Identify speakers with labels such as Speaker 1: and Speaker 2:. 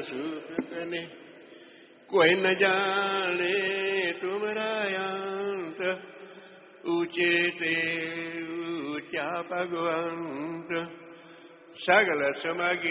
Speaker 1: सुखने कोई न जाने तुम्हारा अंत ऊंचे ते ऊंचा भगवंत सगल समगी